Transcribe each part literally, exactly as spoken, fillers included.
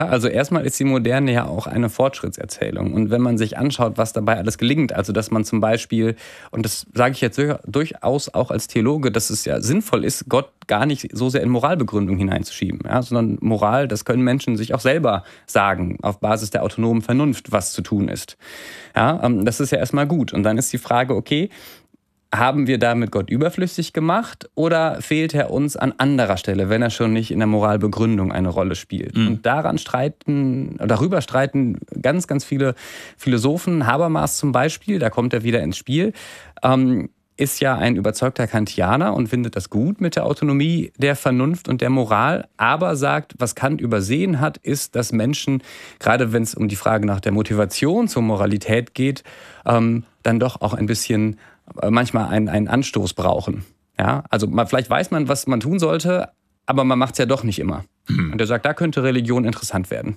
Also erstmal ist die Moderne ja auch eine Fortschrittserzählung. Und wenn man sich anschaut, was dabei alles gelingt, also dass man zum Beispiel, und das sage ich jetzt durchaus auch als Theologe, dass es ja sinnvoll ist, Gott gar nicht so sehr in Moralbegründung hineinzuschieben, ja, sondern Moral, das können Menschen sich auch selber sagen, auf Basis der autonomen Vernunft, was zu tun ist. Ja, das ist ja erstmal gut. Und dann ist die Frage, okay, haben wir damit Gott überflüssig gemacht oder fehlt er uns an anderer Stelle, wenn er schon nicht in der Moralbegründung eine Rolle spielt? Mhm. Und daran streiten, darüber streiten ganz, ganz viele Philosophen. Habermas zum Beispiel, da kommt er wieder ins Spiel, ähm, ist ja ein überzeugter Kantianer und findet das gut mit der Autonomie der Vernunft und der Moral, aber sagt, was Kant übersehen hat, ist, dass Menschen, gerade wenn es um die Frage nach der Motivation zur Moralität geht, ähm, dann doch auch ein bisschen manchmal einen, einen Anstoß brauchen. Ja? Also man, vielleicht weiß man, was man tun sollte, aber man macht es ja doch nicht immer. Mhm. Und er sagt, da könnte Religion interessant werden.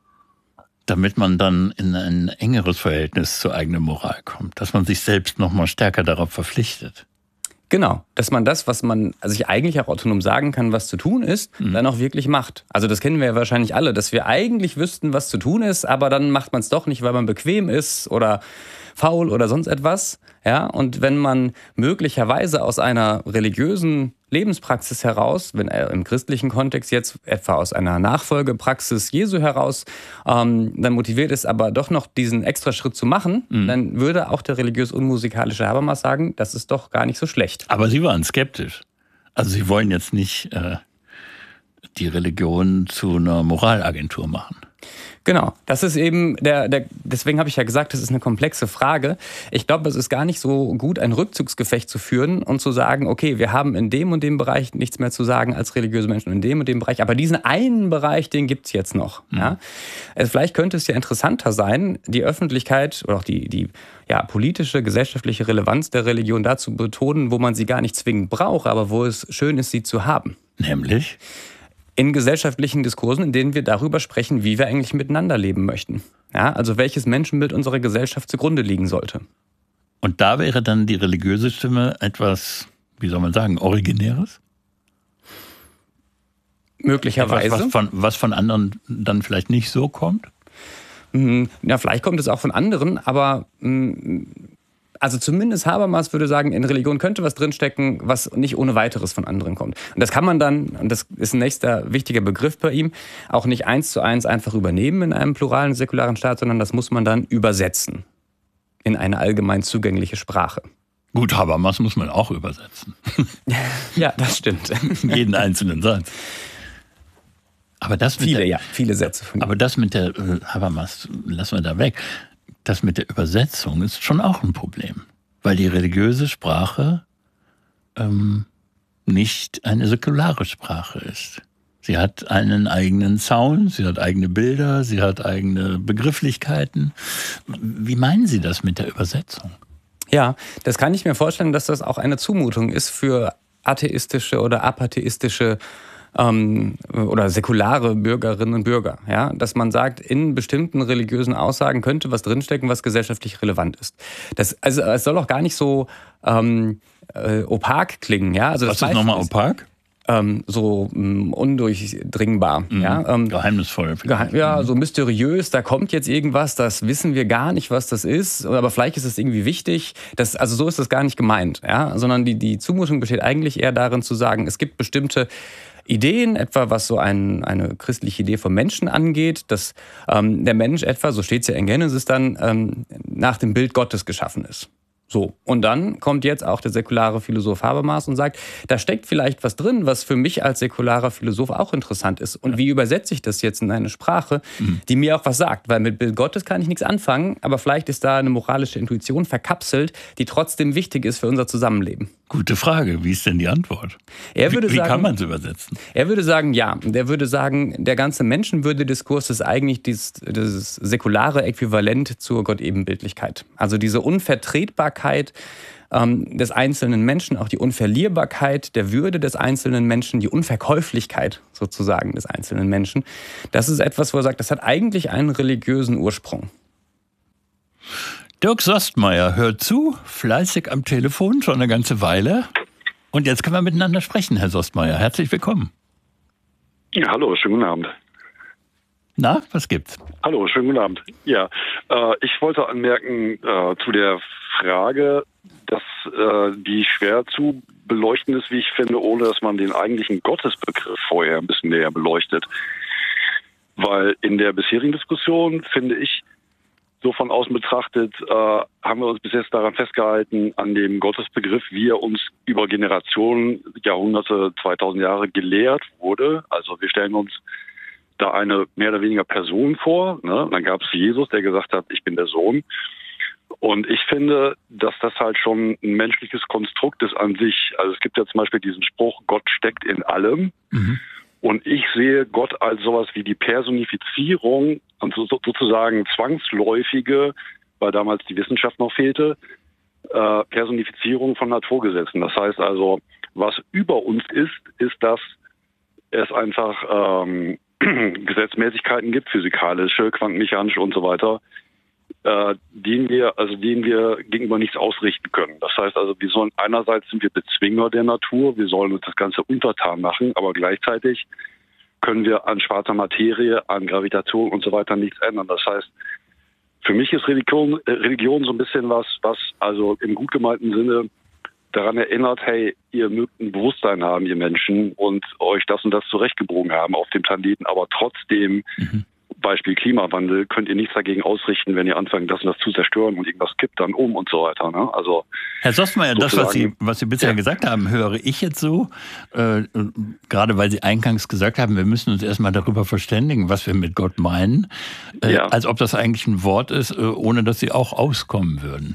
Damit man dann in ein engeres Verhältnis zur eigenen Moral kommt, dass man sich selbst noch mal stärker darauf verpflichtet. Genau, dass man das, was man sich eigentlich auch autonom sagen kann, was zu tun ist, mhm. dann auch wirklich macht. Also das kennen wir ja wahrscheinlich alle, dass wir eigentlich wüssten, was zu tun ist, aber dann macht man es doch nicht, weil man bequem ist oder faul oder sonst etwas. Ja, und wenn man möglicherweise aus einer religiösen Lebenspraxis heraus, wenn er im christlichen Kontext jetzt etwa aus einer Nachfolgepraxis Jesu heraus, ähm, dann motiviert ist, aber doch noch diesen extra Schritt zu machen, mhm. dann würde auch der religiös-unmusikalische Habermas sagen, das ist doch gar nicht so schlecht. Aber Sie waren skeptisch. Also Sie wollen jetzt nicht äh, die Religion zu einer Moralagentur machen. Genau, das ist eben der, der deswegen habe ich ja gesagt, das ist eine komplexe Frage. Ich glaube, es ist gar nicht so gut, ein Rückzugsgefecht zu führen und zu sagen, okay, wir haben in dem und dem Bereich nichts mehr zu sagen als religiöse Menschen, in dem und dem Bereich, aber diesen einen Bereich, den gibt's jetzt noch. Mhm. Ja? Also vielleicht könnte es ja interessanter sein, die Öffentlichkeit oder auch die, die ja, politische, gesellschaftliche Relevanz der Religion dazu betonen, wo man sie gar nicht zwingend braucht, aber wo es schön ist, sie zu haben. Nämlich? In gesellschaftlichen Diskursen, in denen wir darüber sprechen, wie wir eigentlich miteinander leben möchten. Ja, also welches Menschenbild unserer Gesellschaft zugrunde liegen sollte. Und da wäre dann die religiöse Stimme etwas, wie soll man sagen, Originäres? Möglicherweise. Etwas, was von, was von anderen dann vielleicht nicht so kommt? Ja, vielleicht kommt es auch von anderen, aber also zumindest Habermas würde sagen, in Religion könnte was drinstecken, was nicht ohne weiteres von anderen kommt. Und das kann man dann, und das ist ein nächster wichtiger Begriff bei ihm, auch nicht eins zu eins einfach übernehmen in einem pluralen, säkularen Staat, sondern das muss man dann übersetzen in eine allgemein zugängliche Sprache. Gut, Habermas muss man auch übersetzen. Ja, das stimmt. Jeden einzelnen Satz. Aber das viele, der, ja, viele Sätze von ihm. Aber das mit der äh, Habermas lassen wir da weg. Das mit der Übersetzung ist schon auch ein Problem, weil die religiöse Sprache ähm, nicht eine säkulare Sprache ist. Sie hat einen eigenen Sound, sie hat eigene Bilder, sie hat eigene Begrifflichkeiten. Wie meinen Sie das mit der Übersetzung? Ja, das kann ich mir vorstellen, dass das auch eine Zumutung ist für atheistische oder apatheistische ähm, oder säkulare Bürgerinnen und Bürger. Ja? Dass man sagt, in bestimmten religiösen Aussagen könnte was drinstecken, was gesellschaftlich relevant ist. Das, also es soll auch gar nicht so ähm, äh, opak klingen. Ja? Also was ist nochmal opak? Ähm, so ähm, undurchdringbar. Mhm. Ja? Ähm, Geheimnisvoll. Geheim, ja, so mysteriös, da kommt jetzt irgendwas, das wissen wir gar nicht, was das ist, aber vielleicht ist es irgendwie wichtig. Das, also so ist das gar nicht gemeint. Ja? Sondern die, die Zumutung besteht eigentlich eher darin zu sagen, es gibt bestimmte Ideen, etwa was so ein, eine christliche Idee vom Menschen angeht, dass ähm, der Mensch etwa, so steht es ja in Genesis dann, ähm, nach dem Bild Gottes geschaffen ist. So, und dann kommt jetzt auch der säkulare Philosoph Habermas und sagt, da steckt vielleicht was drin, was für mich als säkularer Philosoph auch interessant ist. Und wie übersetze ich das jetzt in eine Sprache, mhm. die mir auch was sagt? Weil mit Bild Gottes kann ich nichts anfangen, aber vielleicht ist da eine moralische Intuition verkapselt, die trotzdem wichtig ist für unser Zusammenleben. Gute Frage. Wie ist denn die Antwort? Er würde wie, wie sagen, kann man es übersetzen? Er würde sagen, ja. Der würde sagen, der ganze Menschenwürde-Diskurs ist eigentlich dieses, dieses säkulare Äquivalent zur Gottebenbildlichkeit. Also diese Unvertretbarkeit ähm, des einzelnen Menschen, auch die Unverlierbarkeit der Würde des einzelnen Menschen, die Unverkäuflichkeit sozusagen des einzelnen Menschen. Das ist etwas, wo er sagt, das hat eigentlich einen religiösen Ursprung. Dirk Sostmeier hört zu, fleißig am Telefon, schon eine ganze Weile. Und jetzt können wir miteinander sprechen, Herr Sostmeier. Herzlich willkommen. Ja, hallo, schönen guten Abend. Na, was gibt's? Hallo, schönen guten Abend. Ja, äh, ich wollte anmerken äh, zu der Frage, dass äh, die schwer zu beleuchten ist, wie ich finde, ohne dass man den eigentlichen Gottesbegriff vorher ein bisschen näher beleuchtet. Weil in der bisherigen Diskussion, finde ich, so von außen betrachtet, äh, haben wir uns bis jetzt daran festgehalten, an dem Gottesbegriff, wie er uns über Generationen, Jahrhunderte, zweitausend Jahre gelehrt wurde. Also wir stellen uns da eine mehr oder weniger Person vor. Ne? Dann gab es Jesus, der gesagt hat, ich bin der Sohn. Und ich finde, dass das halt schon ein menschliches Konstrukt ist an sich. Also es gibt ja zum Beispiel diesen Spruch, Gott steckt in allem. Mhm. Und ich sehe Gott als sowas wie die Personifizierung und so, sozusagen zwangsläufige, weil damals die Wissenschaft noch fehlte, äh, Personifizierung von Naturgesetzen. Das heißt also, was über uns ist, ist, dass es einfach ähm, Gesetzmäßigkeiten gibt, physikalische, quantenmechanische und so weiter, äh, denen wir, also denen wir gegenüber nichts ausrichten können. Das heißt also, wir sollen einerseits sind wir Bezwinger der Natur, wir sollen uns das Ganze untertan machen, aber gleichzeitig können wir an schwarzer Materie, an Gravitation und so weiter nichts ändern. Das heißt, für mich ist Religion, äh, Religion so ein bisschen was, was also im gut gemeinten Sinne daran erinnert, hey, ihr mögt ein Bewusstsein haben, ihr Menschen, und euch das und das zurechtgebogen haben auf dem Planeten, aber trotzdem, mhm. Beispiel Klimawandel, könnt ihr nichts dagegen ausrichten, wenn ihr anfangt, das und das zu zerstören und irgendwas kippt dann um und so weiter. Ne? Also Herr Sostmeier, das, was Sie, was Sie bisher ja. gesagt haben, höre ich jetzt so, äh, gerade weil Sie eingangs gesagt haben, wir müssen uns erstmal darüber verständigen, was wir mit Gott meinen, äh, ja. als ob das eigentlich ein Wort ist, äh, ohne dass Sie auch auskommen würden.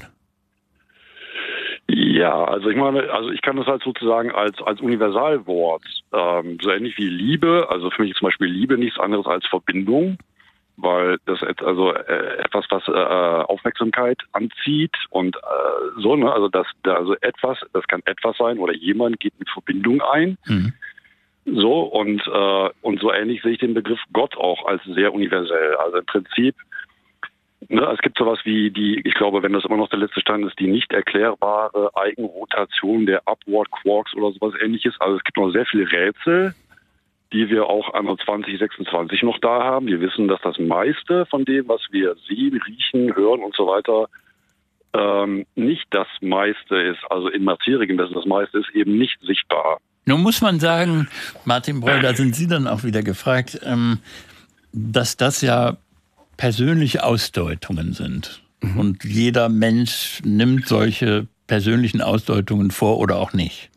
Ja, also ich meine, also ich kann das halt sozusagen als als Universalwort, ähm, so ähnlich wie Liebe, also für mich ist zum Beispiel Liebe nichts anderes als Verbindung, weil das also äh, etwas, was äh, Aufmerksamkeit anzieht und äh, so, ne, also das also etwas, das kann etwas sein oder jemand geht in Verbindung ein, mhm. so und äh, und so ähnlich sehe ich den Begriff Gott auch als sehr universell, also im Prinzip. Ne, es gibt sowas wie die, ich glaube, wenn das immer noch der letzte Stand ist, die nicht erklärbare Eigenrotation der Upward Quarks oder sowas ähnliches. Also es gibt noch sehr viele Rätsel, die wir auch anno zwanzig sechsundzwanzig noch da haben. Wir wissen, dass das meiste von dem, was wir sehen, riechen, hören und so weiter, ähm, nicht das meiste ist, also in Materie gemessen, das meiste ist eben nicht sichtbar. Nun muss man sagen, Martin Breuer, da sind Sie dann auch wieder gefragt, ähm, dass das ja persönliche Ausdeutungen sind. Mhm. Und jeder Mensch nimmt solche persönlichen Ausdeutungen vor oder auch nicht.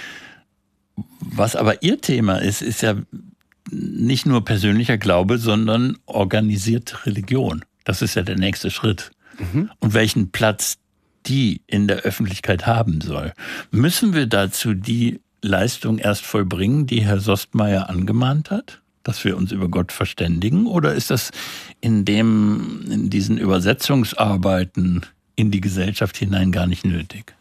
Was aber Ihr Thema ist, ist ja nicht nur persönlicher Glaube, sondern organisierte Religion. Das ist ja der nächste Schritt. Mhm. Und welchen Platz die in der Öffentlichkeit haben soll. Müssen wir dazu die Leistung erst vollbringen, die Herr Sostmeier angemahnt hat? Dass wir uns über Gott verständigen? Oder ist das in dem, in diesen Übersetzungsarbeiten in die Gesellschaft hinein gar nicht nötig?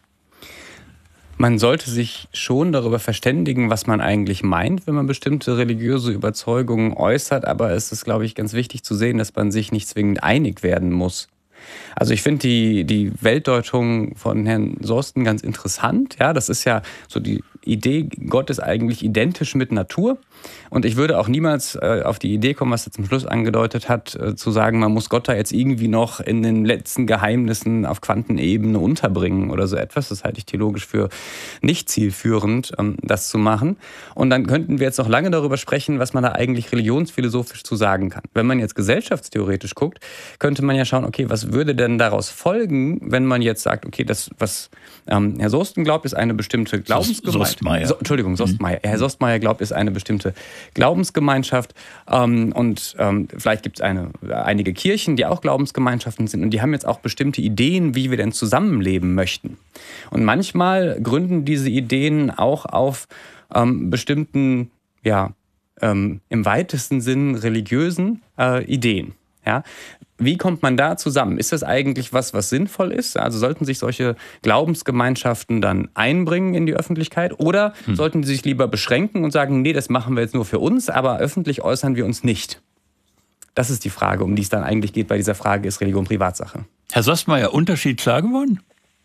Man sollte sich schon darüber verständigen, was man eigentlich meint, wenn man bestimmte religiöse Überzeugungen äußert. Aber es ist, glaube ich, ganz wichtig zu sehen, dass man sich nicht zwingend einig werden muss. Also ich finde die, die Weltdeutung von Herrn Sosten ganz interessant. Ja, das ist ja so die Idee, Gott ist eigentlich identisch mit Natur. Und ich würde auch niemals äh, auf die Idee kommen, was er zum Schluss angedeutet hat, äh, zu sagen, man muss Gott da jetzt irgendwie noch in den letzten Geheimnissen auf Quantenebene unterbringen oder so etwas. Das halte ich theologisch für nicht zielführend, ähm, das zu machen. Und dann könnten wir jetzt noch lange darüber sprechen, was man da eigentlich religionsphilosophisch zu sagen kann. Wenn man jetzt gesellschaftstheoretisch guckt, könnte man ja schauen, okay, was würde denn daraus folgen, wenn man jetzt sagt, okay, das, was ähm, Herr Sosten glaubt, ist eine bestimmte Glaubensgemeinschaft. Sostmeier. So, Entschuldigung, Sostmeier. Herr Sostmeier glaubt, ist eine bestimmte Glaubensgemeinschaft. Ähm, und ähm, vielleicht gibt es eine, einige Kirchen, die auch Glaubensgemeinschaften sind. Und die haben jetzt auch bestimmte Ideen, wie wir denn zusammenleben möchten. Und manchmal gründen diese Ideen auch auf ähm, bestimmten, ja, ähm, im weitesten Sinn religiösen äh, Ideen. Ja? Wie kommt man da zusammen? Ist das eigentlich was, was sinnvoll ist? Also sollten sich solche Glaubensgemeinschaften dann einbringen in die Öffentlichkeit? Oder hm. sollten sie sich lieber beschränken und sagen, nee, das machen wir jetzt nur für uns, aber öffentlich äußern wir uns nicht? Das ist die Frage, um die es dann eigentlich geht bei dieser Frage, ist Religion Privatsache? Herr Sostmeier, Unterschied klar geworden?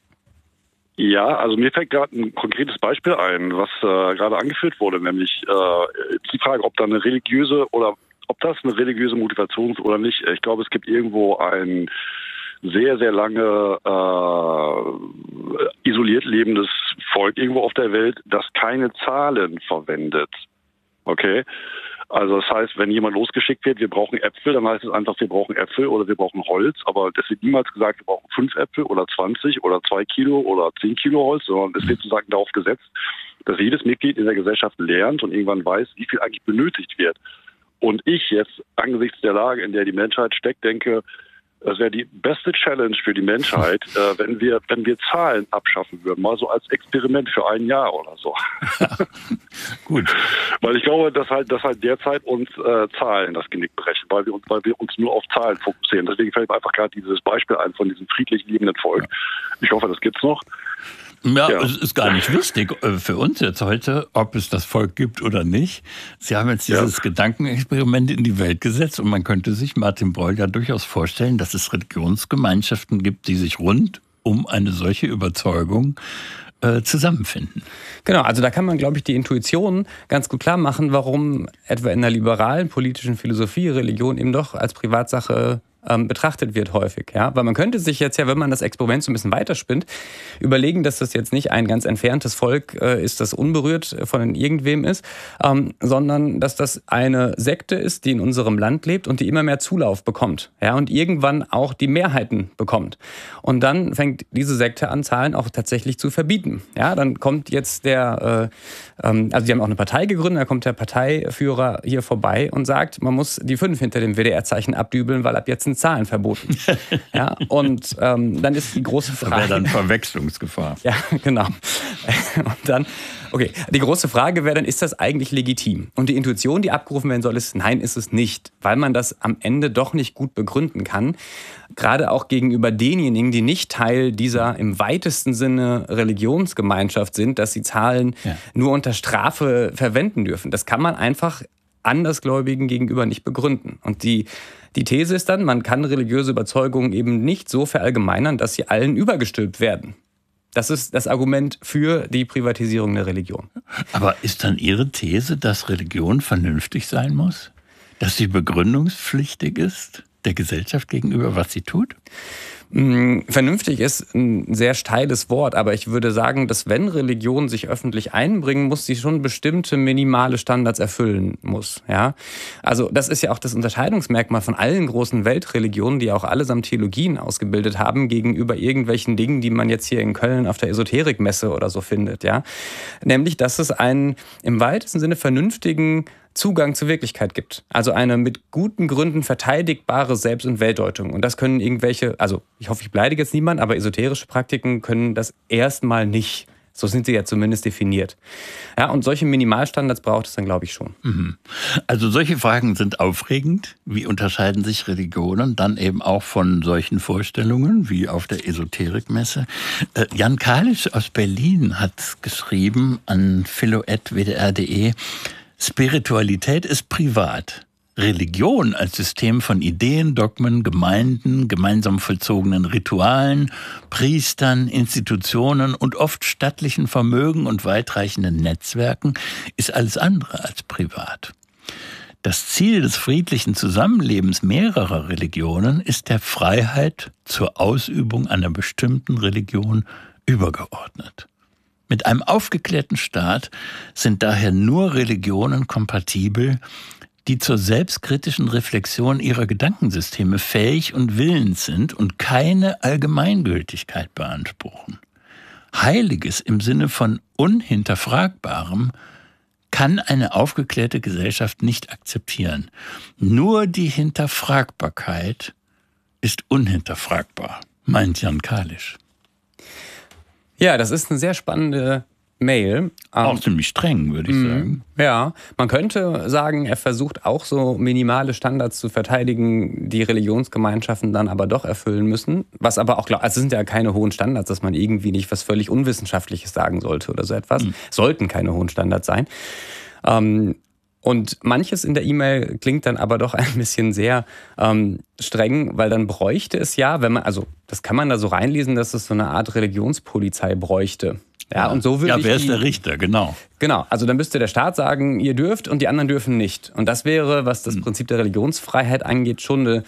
Ja, also mir fällt gerade ein konkretes Beispiel ein, was äh, gerade angeführt wurde, nämlich äh, die Frage, ob da eine religiöse oder ob das eine religiöse Motivation ist oder nicht, ich glaube, es gibt irgendwo ein sehr, sehr lange äh, isoliert lebendes Volk irgendwo auf der Welt, das keine Zahlen verwendet. Okay? Also das heißt, wenn jemand losgeschickt wird, wir brauchen Äpfel, dann heißt es einfach, wir brauchen Äpfel oder wir brauchen Holz. Aber es wird niemals gesagt, wir brauchen fünf Äpfel oder zwanzig oder zwei Kilo oder zehn Kilo Holz, sondern es wird sozusagen darauf gesetzt, dass jedes Mitglied in der Gesellschaft lernt und irgendwann weiß, wie viel eigentlich benötigt wird. Und ich jetzt angesichts der Lage, in der die Menschheit steckt, denke, das wäre die beste Challenge für die Menschheit, äh, wenn wir wenn wir Zahlen abschaffen würden, mal so als Experiment für ein Jahr oder so. Ja, gut. Weil ich glaube, dass halt dass halt derzeit uns äh, Zahlen das Genick brechen, weil wir uns weil wir uns nur auf Zahlen fokussieren. Deswegen fällt mir einfach gerade dieses Beispiel ein von diesem friedlich liebenden Volk. Ja. Ich hoffe, das gibt's noch. Ja, ja, es ist gar nicht wichtig für uns jetzt heute, ob es das Volk gibt oder nicht. Sie haben jetzt dieses ja. Gedankenexperiment in die Welt gesetzt und man könnte sich, Martin Breul, ja durchaus vorstellen, dass es Religionsgemeinschaften gibt, die sich rund um eine solche Überzeugung äh, zusammenfinden. Genau, also da kann man, glaube ich, die Intuition ganz gut klar machen, warum etwa in der liberalen politischen Philosophie Religion eben doch als Privatsache ähm, betrachtet wird häufig. Ja? Weil man könnte sich jetzt ja, wenn man das Experiment so ein bisschen weiterspinnt, überlegen, dass das jetzt nicht ein ganz entferntes Volk äh, ist, das unberührt von irgendwem ist, ähm, sondern dass das eine Sekte ist, die in unserem Land lebt und die immer mehr Zulauf bekommt. Ja? Und irgendwann auch die Mehrheiten bekommt. Und dann fängt diese Sekte an, Zahlen auch tatsächlich zu verbieten. Ja? Dann kommt jetzt der, äh, ähm, also die haben auch eine Partei gegründet, da kommt der Parteiführer hier vorbei und sagt, man muss die fünf hinter dem W D R-Zeichen abdübeln, weil ab jetzt sind Zahlen verboten. Ja, und ähm, dann ist die große Frage... Da wäre dann Verwechslungsgefahr. Ja, genau. Und dann, okay, die große Frage wäre dann, ist das eigentlich legitim? Und die Intuition, die abgerufen werden soll, ist, nein, ist es nicht, weil man das am Ende doch nicht gut begründen kann. Gerade auch gegenüber denjenigen, die nicht Teil dieser im weitesten Sinne Religionsgemeinschaft sind, dass sie Zahlen ja. nur unter Strafe verwenden dürfen. Das kann man einfach Andersgläubigen gegenüber nicht begründen. Und die, die These ist dann, man kann religiöse Überzeugungen eben nicht so verallgemeinern, dass sie allen übergestülpt werden. Das ist das Argument für die Privatisierung der Religion. Aber ist dann Ihre These, dass Religion vernünftig sein muss? Dass sie begründungspflichtig ist der Gesellschaft gegenüber, was sie tut? Vernünftig ist ein sehr steiles Wort, aber ich würde sagen, dass wenn Religion sich öffentlich einbringen muss, sie schon bestimmte minimale Standards erfüllen muss. Ja? Also das ist ja auch das Unterscheidungsmerkmal von allen großen Weltreligionen, die auch allesamt Theologien ausgebildet haben, gegenüber irgendwelchen Dingen, die man jetzt hier in Köln auf der Esoterikmesse oder so findet. Ja? Nämlich, dass es einen im weitesten Sinne vernünftigen Zugang zur Wirklichkeit gibt. Also eine mit guten Gründen verteidigbare Selbst- und Weltdeutung. Und das können irgendwelche, also ich hoffe, ich beleidige jetzt niemand, aber esoterische Praktiken können das erstmal nicht. So sind sie ja zumindest definiert. Ja, und solche Minimalstandards braucht es dann, glaube ich, schon. Also solche Fragen sind aufregend. Wie unterscheiden sich Religionen dann eben auch von solchen Vorstellungen wie auf der Esoterikmesse? Jan Kalisch aus Berlin hat geschrieben an philo at w d r punkt d e, Spiritualität ist privat. Religion als System von Ideen, Dogmen, Gemeinden, gemeinsam vollzogenen Ritualen, Priestern, Institutionen und oft stattlichen Vermögen und weitreichenden Netzwerken ist alles andere als privat. Das Ziel des friedlichen Zusammenlebens mehrerer Religionen ist der Freiheit zur Ausübung einer bestimmten Religion übergeordnet. Mit einem aufgeklärten Staat sind daher nur Religionen kompatibel, die zur selbstkritischen Reflexion ihrer Gedankensysteme fähig und willens sind und keine Allgemeingültigkeit beanspruchen. Heiliges im Sinne von Unhinterfragbarem kann eine aufgeklärte Gesellschaft nicht akzeptieren. Nur die Hinterfragbarkeit ist unhinterfragbar, meint Jan Kalisch. Ja, das ist eine sehr spannende Mail. Auch ähm, ziemlich streng, würde ich mh, sagen. Ja, man könnte sagen, er versucht auch so minimale Standards zu verteidigen, die Religionsgemeinschaften dann aber doch erfüllen müssen. Was aber auch klar, also es sind ja keine hohen Standards, dass man irgendwie nicht was völlig Unwissenschaftliches sagen sollte oder so etwas. Mhm. Sollten keine hohen Standards sein. Ähm, Und manches in der E-Mail klingt dann aber doch ein bisschen sehr ähm, streng, weil dann bräuchte es ja, wenn man, also das kann man da so reinlesen, dass es so eine Art Religionspolizei bräuchte. Ja, Ja, und so würde ja ich wer ist die, der Richter, genau. Genau, also dann müsste der Staat sagen, ihr dürft und die anderen dürfen nicht. Und das wäre, was das Prinzip der Religionsfreiheit angeht, schon eine